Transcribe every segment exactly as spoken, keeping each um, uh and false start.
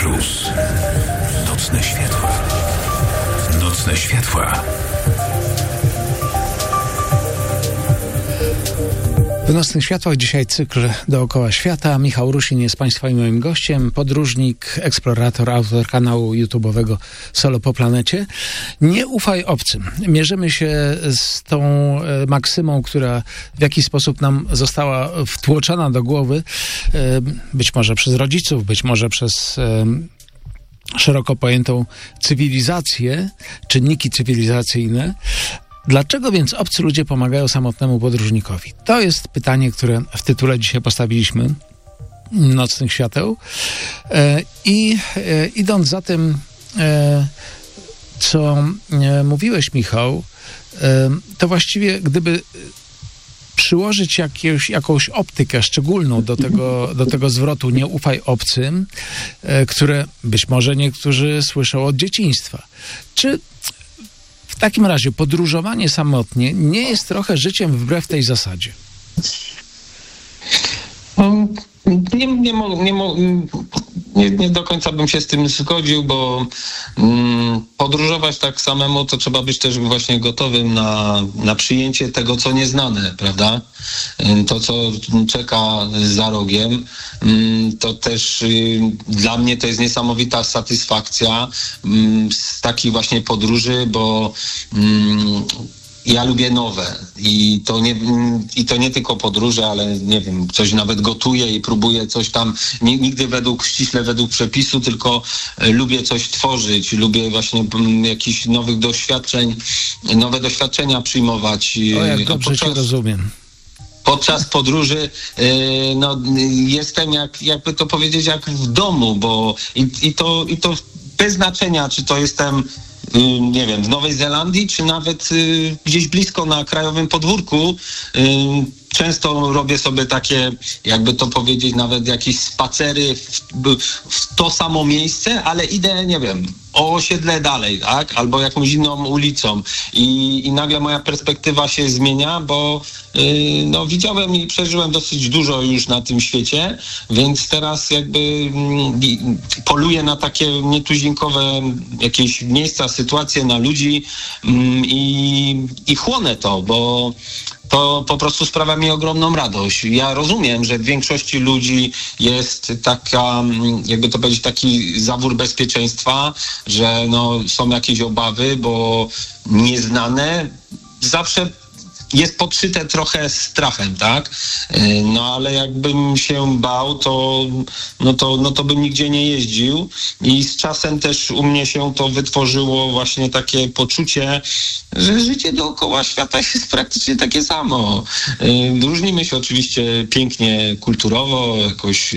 Plus. Nocne światła. Nocne światła. W Nocnych Światłach dzisiaj cykl Dookoła Świata. Michał Rusin jest Państwa i moim gościem. Podróżnik, eksplorator, autor kanału YouTube'owego Solo po planecie. Nie ufaj obcym. Mierzymy się z tą maksymą, która w jakiś sposób nam została wtłoczona do głowy. Być może przez rodziców, być może przez szeroko pojętą cywilizację, czynniki cywilizacyjne. Dlaczego więc obcy ludzie pomagają samotnemu podróżnikowi? To jest pytanie, które w tytule dzisiaj postawiliśmy, Nocnych Świateł. E, I e, idąc za tym, e, co e, mówiłeś, Michał, e, to właściwie gdyby przyłożyć jakieś, jakąś optykę szczególną do tego, do tego zwrotu nie ufaj obcym, e, które być może niektórzy słyszą od dzieciństwa. Czy w takim razie podróżowanie samotnie nie jest trochę życiem wbrew tej zasadzie? Nie, nie, nie, nie, nie do końca bym się z tym zgodził, bo mm, podróżować tak samemu to trzeba być też właśnie gotowym na, na przyjęcie tego, co nieznane, prawda? To, co czeka za rogiem, to też y, dla mnie to jest niesamowita satysfakcja y, z takich właśnie podróży, bo y, ja lubię nowe i to nie, i to nie tylko podróże, ale nie wiem, coś nawet gotuję i próbuję coś tam, nie, nigdy według, ściśle według przepisu, tylko lubię coś tworzyć, lubię właśnie jakichś nowych doświadczeń, nowe doświadczenia przyjmować. O, jak dobrze podczas, cię rozumiem. Podczas podróży yy, no, jestem, jak, jakby to powiedzieć, jak w domu, bo i, i, to, i to bez znaczenia, czy to jestem nie wiem, w Nowej Zelandii, czy nawet y, gdzieś blisko na krajowym podwórku. Y, często robię sobie takie, jakby to powiedzieć, nawet jakieś spacery w, w to samo miejsce, ale idę, nie wiem, o osiedle dalej, tak? Albo jakąś inną ulicą. I, i nagle moja perspektywa się zmienia, bo yy, no, widziałem i przeżyłem dosyć dużo już na tym świecie, więc teraz jakby yy, poluję na takie nietuzinkowe jakieś miejsca, sytuacje, na ludzi yy, i, i chłonę to, bo to po prostu sprawia mi ogromną radość. Ja rozumiem, że w większości ludzi jest taka, jakby to powiedzieć, taki zawór bezpieczeństwa, że no, są jakieś obawy, bo nieznane zawsze jest podszyte trochę strachem, tak? No ale jakbym się bał, to no to, no to bym nigdzie nie jeździł i z czasem też u mnie się to wytworzyło właśnie takie poczucie, że życie dookoła świata jest praktycznie takie samo. Różnimy się oczywiście pięknie kulturowo, jakoś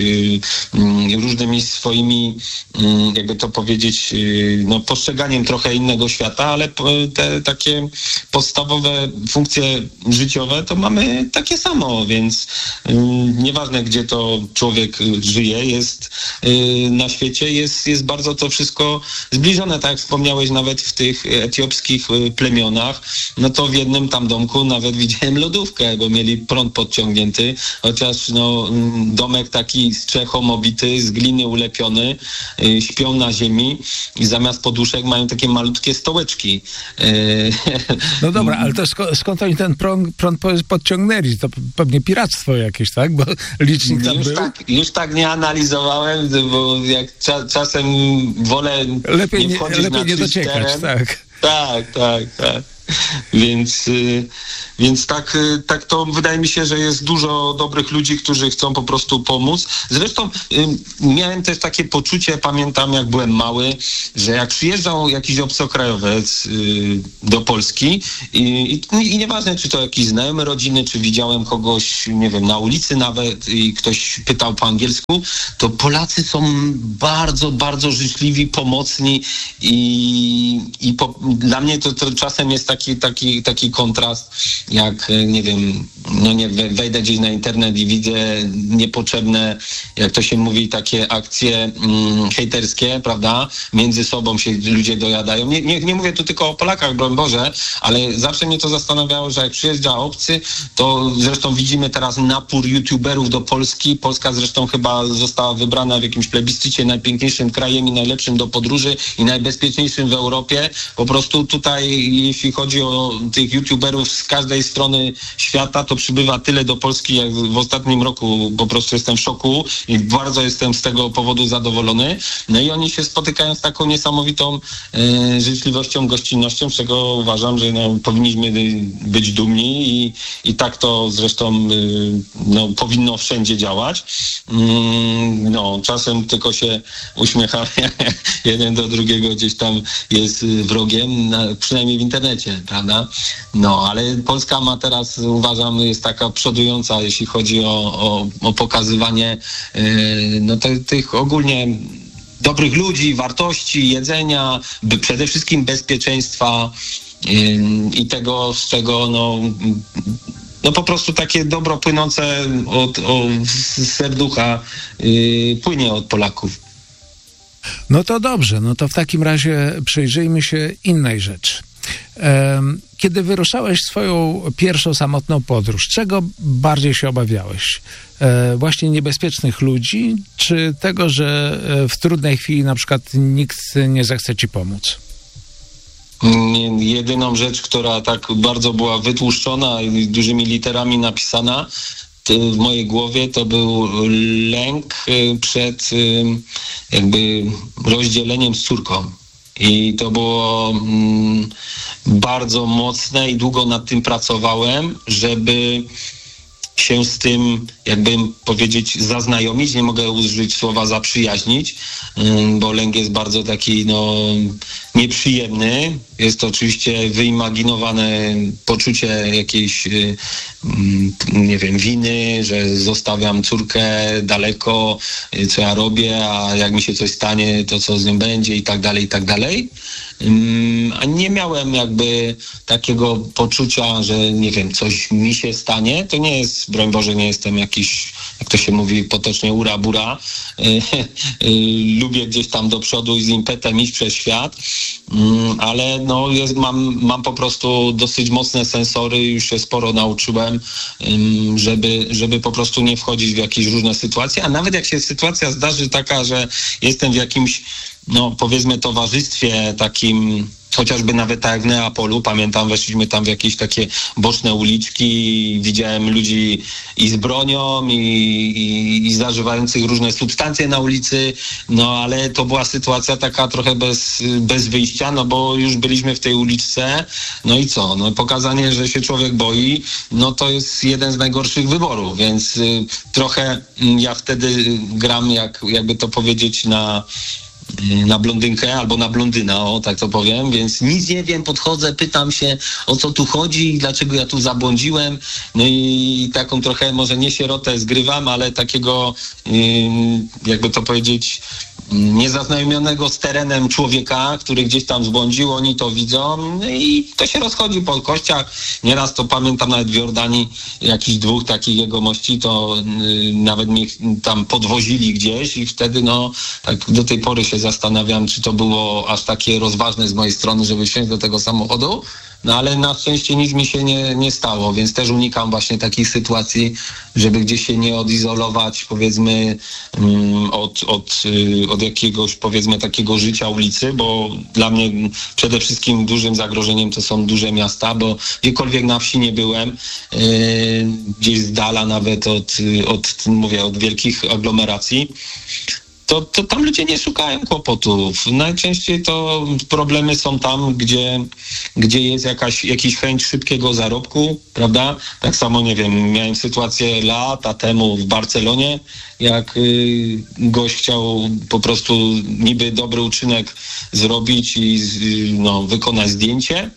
różnymi swoimi, jakby to powiedzieć, no postrzeganiem trochę innego świata, ale te takie podstawowe funkcje życiowe to mamy takie samo, więc yy, nieważne, gdzie to człowiek żyje, jest yy, na świecie, jest, jest bardzo to wszystko zbliżone, tak jak wspomniałeś, nawet w tych etiopskich yy, plemionach, no to w jednym tam domku nawet widziałem lodówkę, bo mieli prąd podciągnięty, chociaż no, yy, domek taki z strzechą obity, z gliny ulepiony, yy, śpią na ziemi i zamiast poduszek mają takie malutkie stołeczki. Yy. No dobra, ale to sk- skąd oni ten prąd, prąd podciągnęli? To pewnie piractwo jakieś, tak? Bo licznik tam już był. Tak, już tak nie analizowałem, bo jak cza- czasem wolę lepiej nie nie, wchodzić lepiej na nie czyś dociekać, teren. tak. Tak, tak, tak. Więc, y, więc tak, y, tak to wydaje mi się, że jest dużo dobrych ludzi, którzy chcą po prostu pomóc. Zresztą y, miałem też takie poczucie, pamiętam jak byłem mały, że jak przyjeżdżał jakiś obcokrajowiec y, do Polski i, i, i nieważne, czy to jakiś znajomy rodziny, czy widziałem kogoś, nie wiem, na ulicy nawet i ktoś pytał po angielsku, to Polacy są bardzo, bardzo życzliwi, pomocni i, i po, dla mnie to, to czasem jest tak taki, taki, taki kontrast, jak, nie wiem, no nie, wejdę gdzieś na internet i widzę niepotrzebne, jak to się mówi, takie akcje mm, hejterskie, prawda? Między sobą się ludzie dojadają. Nie, nie, nie mówię tu tylko o Polakach, broń Boże, ale zawsze mnie to zastanawiało, że jak przyjeżdża obcy, to zresztą widzimy teraz napór youtuberów do Polski. Polska zresztą chyba została wybrana w jakimś plebiscycie najpiękniejszym krajem i najlepszym do podróży i najbezpieczniejszym w Europie. Po prostu tutaj, jeśli chodzi o tych youtuberów z każdej strony świata, to przybywa tyle do Polski, jak w ostatnim roku. Po prostu jestem w szoku i bardzo jestem z tego powodu zadowolony. No i oni się spotykają z taką niesamowitą e, życzliwością, gościnnością, z czego uważam, że no, powinniśmy być dumni i, i tak to zresztą e, no, powinno wszędzie działać. Mm, no, czasem tylko się uśmiechamy, jeden do drugiego gdzieś tam jest wrogiem, na, przynajmniej w internecie, prawda? No, ale Polska ma teraz, uważam, jest taka przodująca, jeśli chodzi o, o, o pokazywanie yy, no, te, tych ogólnie dobrych ludzi, wartości, jedzenia, by, przede wszystkim bezpieczeństwa yy, i tego, z czego no, no po prostu takie dobro płynące od, od serducha yy, płynie od Polaków. No to dobrze, no to w takim razie przyjrzyjmy się innej rzeczy. Kiedy wyruszałeś swoją pierwszą samotną podróż, czego bardziej się obawiałeś? Właśnie niebezpiecznych ludzi, czy tego, że w trudnej chwili na przykład nikt nie zechce ci pomóc? Jedyną rzecz, która tak bardzo była wytłuszczona i dużymi literami napisana w mojej głowie, to był lęk przed jakby rozdzieleniem z córką. I to było mm, bardzo mocne i długo nad tym pracowałem, żeby się z tym, jakby powiedzieć, zaznajomić. Nie mogę użyć słowa zaprzyjaźnić, bo lęk jest bardzo taki, no, nieprzyjemny. Jest to oczywiście wyimaginowane poczucie jakiejś, nie wiem, winy, że zostawiam córkę daleko, co ja robię, a jak mi się coś stanie, to co z nią będzie i tak dalej, i tak dalej. A nie miałem jakby takiego poczucia, że nie wiem, coś mi się stanie. To nie jest, broń Boże, nie jestem jakiś, jak to się mówi potocznie, ura-bura. Lubię gdzieś tam do przodu i z impetem iść przez świat, ale no jest, mam, mam po prostu dosyć mocne sensory, już się sporo nauczyłem, żeby, żeby po prostu nie wchodzić w jakieś różne sytuacje, a nawet jak się sytuacja zdarzy taka, że jestem w jakimś, no powiedzmy, towarzystwie takim, chociażby nawet tak jak w Neapolu, pamiętam, weszliśmy tam w jakieś takie boczne uliczki, widziałem ludzi i z bronią, i, i, i zażywających różne substancje na ulicy, no ale to była sytuacja taka trochę bez, bez wyjścia, no bo już byliśmy w tej uliczce, no i co? No pokazanie, że się człowiek boi, no to jest jeden z najgorszych wyborów, więc y, trochę y, ja wtedy gram, jak, jakby to powiedzieć, na na blondynkę albo na blondyna, o tak to powiem, więc nic nie wiem, podchodzę, pytam się, o co tu chodzi, dlaczego ja tu zabłądziłem, no i taką trochę, może nie sierotę zgrywam, ale takiego, jakby to powiedzieć, niezaznajomionego z terenem człowieka, który gdzieś tam zbłądził, oni to widzą, no i to się rozchodzi po kościach. Nieraz to pamiętam nawet w Jordanii jakichś dwóch takich jegomości, to yy, nawet mnie tam podwozili gdzieś i wtedy no tak do tej pory się zastanawiam, czy to było aż takie rozważne z mojej strony, żeby wsiąść do tego samochodu. No ale na szczęście nic mi się nie, nie stało, więc też unikam właśnie takich sytuacji, żeby gdzieś się nie odizolować, powiedzmy, um, od, od, y, od jakiegoś, powiedzmy, takiego życia ulicy, bo dla mnie przede wszystkim dużym zagrożeniem to są duże miasta, bo gdziekolwiek na wsi nie byłem, y, gdzieś z dala nawet od, od, mówię, od wielkich aglomeracji, To, to tam ludzie nie szukają kłopotów. Najczęściej to problemy są tam, gdzie, gdzie jest jakaś, jakiś chęć szybkiego zarobku, prawda? Tak samo, nie wiem, miałem sytuację lata temu w Barcelonie, jak y, gość chciał po prostu niby dobry uczynek zrobić i y, no, wykonać zdjęcie.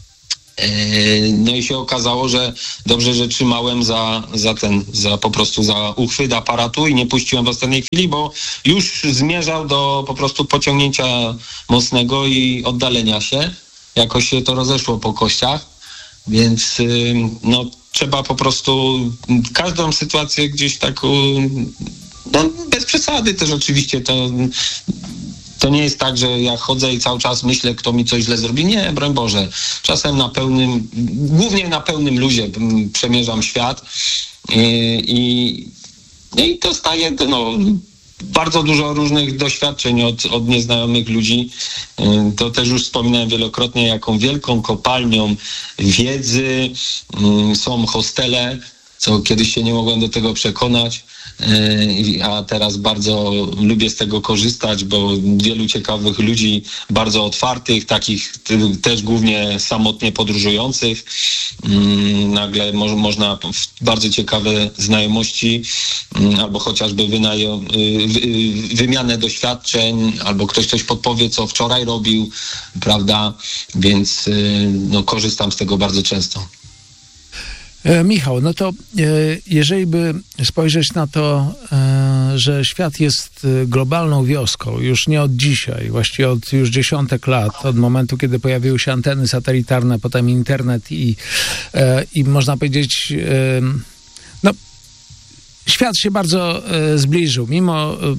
No i się okazało, że dobrze, że trzymałem za, za ten, za po prostu za uchwyt aparatu i nie puściłem w ostatniej chwili, bo już zmierzał do po prostu pociągnięcia mocnego i oddalenia się. jakoś się to rozeszło po kościach, więc no trzeba po prostu każdą sytuację gdzieś tak, no bez przesady też oczywiście, to to nie jest tak, że ja chodzę i cały czas myślę, kto mi coś źle zrobi. Nie, broń Boże. Czasem na pełnym, głównie na pełnym luzie przemierzam świat i, i, i dostaję no, bardzo dużo różnych doświadczeń od, od nieznajomych ludzi. To też już wspominałem wielokrotnie, jaką wielką kopalnią wiedzy są hostele, co kiedyś się nie mogłem do tego przekonać, a teraz bardzo lubię z tego korzystać, bo wielu ciekawych ludzi, bardzo otwartych, takich też głównie samotnie podróżujących, nagle mo- można bardzo ciekawe znajomości albo chociażby wynajo- wy- wymianę doświadczeń, albo ktoś coś podpowie, co wczoraj robił, prawda, więc no, korzystam z tego bardzo często. E, Michał, no to e, jeżeli by spojrzeć na to, e, że świat jest globalną wioską, już nie od dzisiaj, właściwie od już dziesiątek lat, od momentu, kiedy pojawiły się anteny satelitarne, potem internet i, e, i można powiedzieć, e, no, świat się bardzo e, zbliżył, mimo e,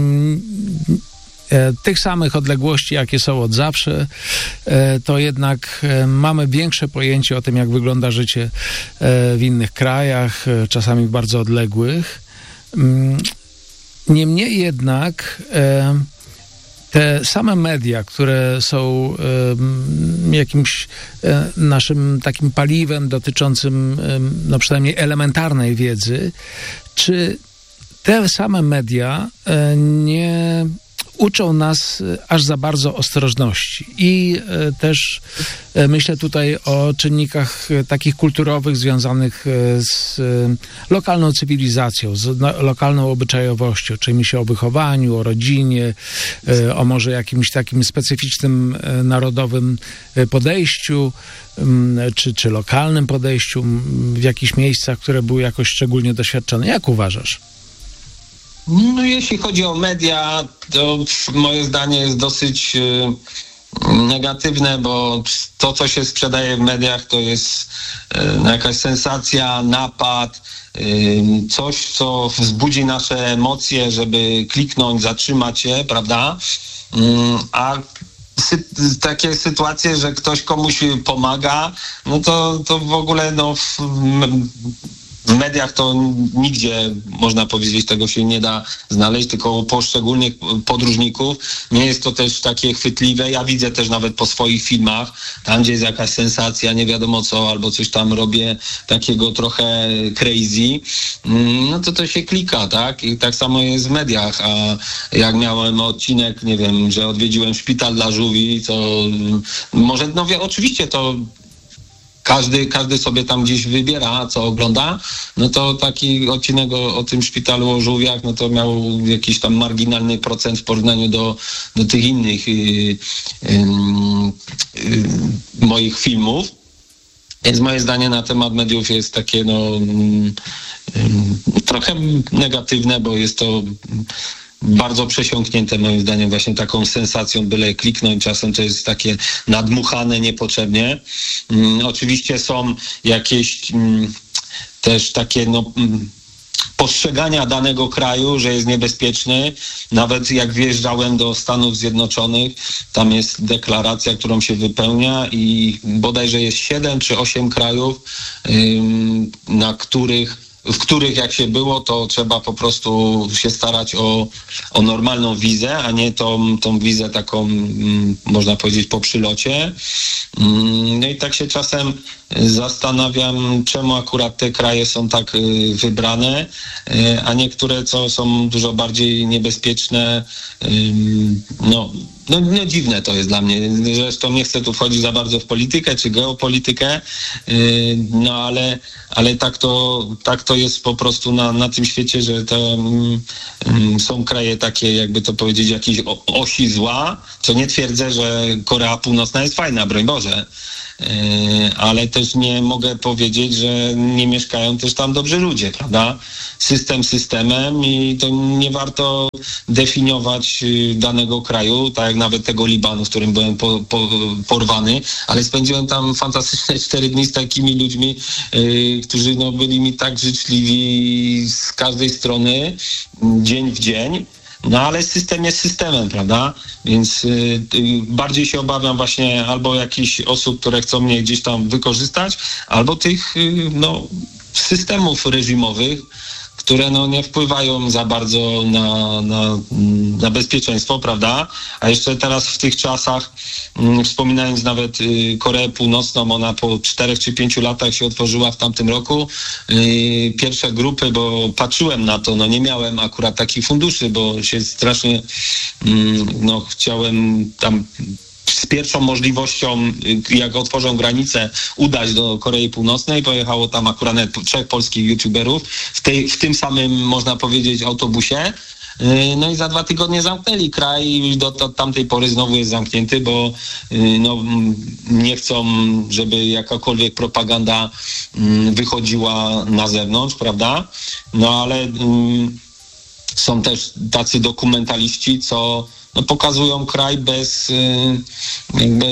tych samych odległości, jakie są od zawsze, to jednak mamy większe pojęcie o tym, jak wygląda życie w innych krajach, czasami bardzo odległych. Niemniej jednak te same media, które są jakimś naszym takim paliwem dotyczącym no przynajmniej elementarnej wiedzy, czy te same media nie uczą nas aż za bardzo ostrożności i e, też e, myślę tutaj o czynnikach e, takich kulturowych związanych e, z e, lokalną cywilizacją, z no, lokalną obyczajowością, czyli myślę o wychowaniu, o rodzinie, e, o może jakimś takim specyficznym e, narodowym e, podejściu, m, czy, czy lokalnym podejściu m, w jakichś miejscach, które były jakoś szczególnie doświadczone. Jak uważasz? No jeśli chodzi o media, to moje zdanie jest dosyć y, negatywne, bo to, co się sprzedaje w mediach, to jest y, jakaś sensacja, napad, y, coś, co wzbudzi nasze emocje, żeby kliknąć, zatrzymać się, prawda? Y, a sy- takie sytuacje, że ktoś komuś pomaga, no to, to w ogóle no w, w mediach to nigdzie, można powiedzieć, tego się nie da znaleźć, tylko u poszczególnych podróżników. Nie jest to też takie chwytliwe. Ja widzę też nawet po swoich filmach, tam gdzie jest jakaś sensacja, nie wiadomo co, albo coś tam robię takiego trochę crazy, no to to się klika, tak? I tak samo jest w mediach. A jak miałem odcinek, nie wiem, że odwiedziłem szpital dla żółwi, to może, no wie, oczywiście to Każdy, każdy sobie tam gdzieś wybiera, co ogląda, no to taki odcinek o, o tym szpitalu, o żółwiach, no to miał jakiś tam marginalny procent w porównaniu do, do tych innych yy, yy, yy, moich filmów. Więc moje zdanie na temat mediów jest takie, no, yy, trochę negatywne, bo jest to bardzo przesiąknięte moim zdaniem właśnie taką sensacją, byle kliknąć, czasem to jest takie nadmuchane niepotrzebnie. Mm, oczywiście są jakieś mm, też takie no, mm, postrzegania danego kraju, że jest niebezpieczny. Nawet jak wjeżdżałem do Stanów Zjednoczonych, tam jest deklaracja, którą się wypełnia i bodajże jest siedem czy osiem krajów, ym, na których w których jak się było, to trzeba po prostu się starać o, o normalną wizę, a nie tą, tą wizę taką, mm, można powiedzieć, po przylocie. Mm, no i tak się czasem zastanawiam, czemu akurat te kraje są tak y, wybrane, y, a niektóre, co są dużo bardziej niebezpieczne, y, no, no, no dziwne to jest dla mnie. Zresztą nie chcę tu wchodzić za bardzo w politykę czy geopolitykę, y, no ale, ale tak to, tak to jest po prostu na, na tym świecie, że te y, y, są kraje takie, jakby to powiedzieć, jakiejś osi zła, co nie twierdzę, że Korea Północna jest fajna, broń Boże. ale też nie mogę powiedzieć, że nie mieszkają też tam dobrzy ludzie, prawda? System systemem i to nie warto definiować danego kraju, tak jak nawet tego Libanu, w którym byłem po, po, porwany, ale spędziłem tam fantastyczne cztery dni z takimi ludźmi, yy, którzy no, byli mi tak życzliwi z każdej strony, dzień w dzień. No ale system jest systemem, prawda? Więc y, y, bardziej się obawiam właśnie albo jakichś osób, które chcą mnie gdzieś tam wykorzystać, albo tych y, no, systemów reżimowych, które no, nie wpływają za bardzo na, na, na bezpieczeństwo, prawda? A jeszcze teraz w tych czasach, mm, wspominając nawet y, Koreę Północną, ona po czterech czy pięciu latach się otworzyła w tamtym roku. Y, pierwsze grupy, bo patrzyłem na to, no nie miałem akurat takich funduszy, bo się strasznie y, no, chciałem tam z pierwszą możliwością, jak otworzą granicę, udać do Korei Północnej. Pojechało tam akurat trzech polskich youtuberów w, tej, w tym samym, można powiedzieć, autobusie. No i za dwa tygodnie zamknęli kraj i do, do tamtej pory znowu jest zamknięty, bo no, nie chcą, żeby jakakolwiek propaganda wychodziła na zewnątrz, prawda? No ale um, są też tacy dokumentaliści, co no, pokazują kraj bez y, jakby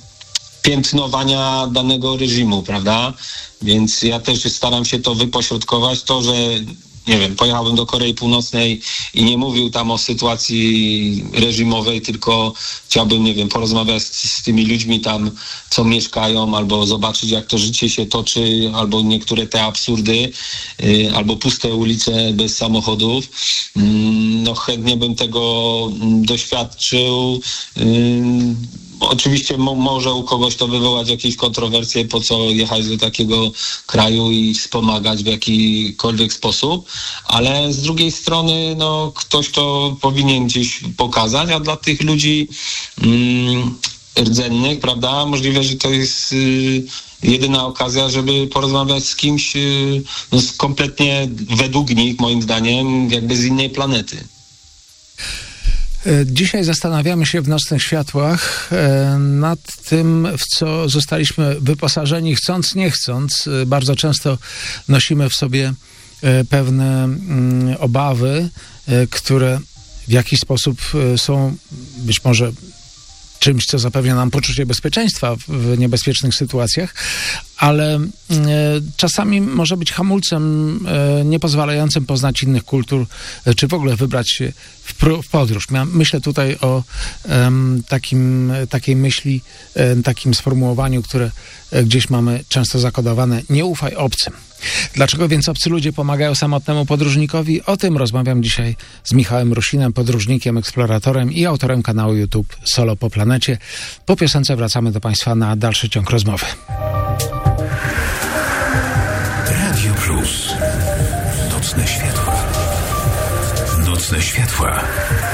piętnowania danego reżimu, prawda? Więc ja też staram się to wypośrodkować, to, że nie wiem, pojechałbym do Korei Północnej i nie mówił tam o sytuacji reżimowej, tylko chciałbym, nie wiem, porozmawiać z, z tymi ludźmi tam, co mieszkają, albo zobaczyć, jak to życie się toczy, albo niektóre te absurdy, yy, albo puste ulice bez samochodów. Yy, no chętnie bym tego doświadczył. Yy, Oczywiście mo- może u kogoś to wywołać jakieś kontrowersje, po co jechać do takiego kraju i wspomagać w jakikolwiek sposób, ale z drugiej strony no, ktoś to powinien gdzieś pokazać, a dla tych ludzi mm, rdzennych, prawda, możliwe, że to jest y, jedyna okazja, żeby porozmawiać z kimś y, no, z kompletnie według nich, moim zdaniem, jakby z innej planety. Dzisiaj zastanawiamy się w Nocnych Światłach nad tym, w co zostaliśmy wyposażeni chcąc, nie chcąc. Bardzo często nosimy w sobie pewne obawy, które w jakiś sposób są być może czymś, co zapewnia nam poczucie bezpieczeństwa w niebezpiecznych sytuacjach, ale e, czasami może być hamulcem e, niepozwalającym poznać innych kultur, e, czy w ogóle wybrać się w, pr- w podróż. Mia- myślę tutaj o e, takim, takiej myśli, e, takim sformułowaniu, które e, gdzieś mamy często zakodowane: nie ufaj obcym. Dlaczego więc obcy ludzie pomagają samotnemu podróżnikowi? O tym rozmawiam dzisiaj z Michałem Rusinem, podróżnikiem, eksploratorem i autorem kanału YouTube Solo po planecie. Po piosence wracamy do Państwa na dalszy ciąg rozmowy. Radio Plus. Nocne światła. Nocne światła.